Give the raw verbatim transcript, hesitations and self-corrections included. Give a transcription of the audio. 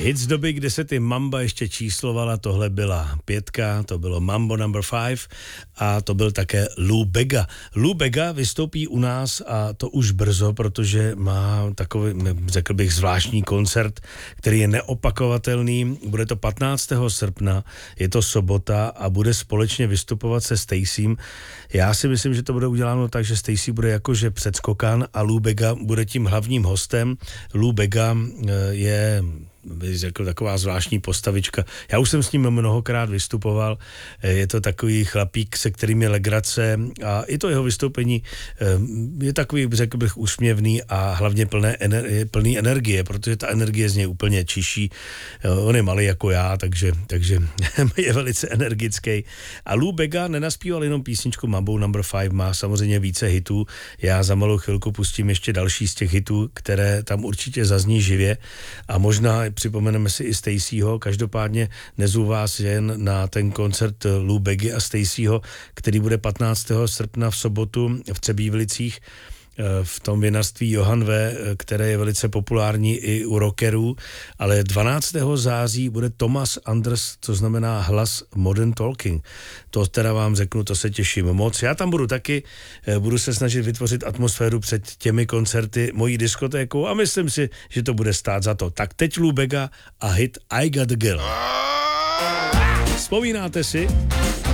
Hit z doby, kde se ty Mamba ještě číslovala, tohle byla pětka, to bylo Mambo number five a to byl také Lou Bega. Lou Bega vystoupí u nás a to už brzo, protože má takový, řekl bych, zvláštní koncert, který je neopakovatelný. Bude to patnáctého srpna, je to sobota a bude společně vystupovat se Stacym. Já si myslím, že to bude uděláno tak, že Stacy bude jakože předskokan a Lou Bega bude tím hlavním hostem. Lou Bega je jako taková zvláštní postavička. Já už jsem s ním mnohokrát vystupoval, je to takový chlapík, se kterým je legrace a i to jeho vystoupení je takový, řekl bych, úsměvný a hlavně plné ener- plný energie, protože ta energie z něj úplně čiší. On je malý jako já, takže, takže je velice energický. A Lou Bega nenaspíval jenom písničku Mambo number five, má samozřejmě více hitů. Já za malou chvilku pustím ještě další z těch hitů, které tam určitě zazní živě a možná připomeneme si i Stacyho, každopádně nezvu vás jen na ten koncert Lou Begy a Stacyho, který bude patnáctého srpna v sobotu v Třebíšlicích v tom vinařství Johann V., které je velice populární i u rockerů, ale dvanáctého září bude Thomas Anders, to znamená hlas Modern Talking. To teda vám řeknu, to se těším moc. Já tam budu taky, budu se snažit vytvořit atmosféru před těmi koncerty mojí diskotékou a myslím si, že to bude stát za to. Tak teď Lou Bega a hit I Got a Girl. Vzpomínáte si?